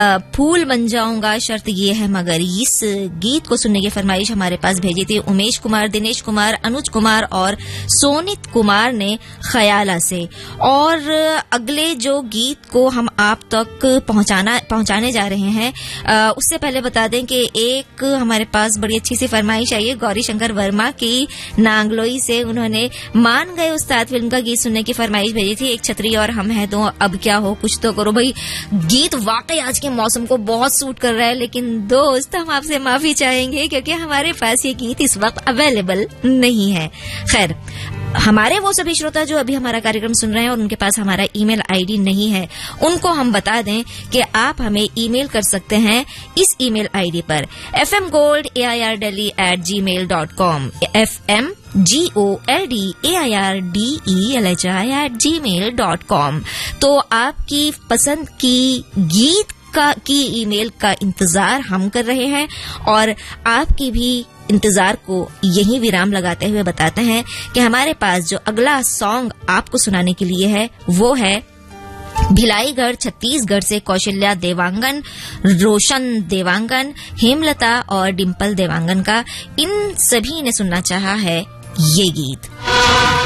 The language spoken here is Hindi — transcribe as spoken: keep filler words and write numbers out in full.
फूल बन जाऊंगा शर्त ये है मगर, इस गीत को सुनने की फरमाइश हमारे पास भेजी थी उमेश कुमार, दिनेश कुमार, अनुज कुमार और सोनित कुमार ने खयाला से। और अगले जो गीत को हम आप तक पहुंचाना पहुंचाने जा रहे हैं उससे पहले बता दें कि एक हमारे पास बड़ी अच्छी सी फरमाइश आई है गौरी शंकर वर्मा की नांगलोई से। उन्होंने मान गए उस्ताद फिल्म का गीत सुनने की फरमाइश भेजी थी। एक छतरी और हम हैं तो अब क्या हो, कुछ तो करो भाई। गीत वाकई आज के मौसम को बहुत सूट कर रहा है, लेकिन दोस्त हम आपसे माफी चाहेंगे क्योंकि हमारे पास ये गीत इस वक्त अवेलेबल नहीं है। खैर, हमारे वो सभी श्रोता जो अभी हमारा कार्यक्रम सुन रहे हैं और उनके पास हमारा ईमेल आईडी नहीं है, उनको हम बता दें कि आप हमें ईमेल कर सकते हैं इस ईमेल आईडी पर F M gold A I R daily eight ji mail dot com, F M G O L D A I R D E L H I eight ji mail dot com. तो आपकी पसंद की गीत का की ईमेल का इंतजार हम कर रहे हैं और आपकी भी इंतजार को यही विराम लगाते हुए बताते हैं कि हमारे पास जो अगला सॉन्ग आपको सुनाने के लिए है वो है भिलाईगढ़ छत्तीसगढ़ से कौशल्या देवांगन, रोशन देवांगन, हेमलता और डिम्पल देवांगन का। इन सभी ने सुनना चाहा है ये गीत।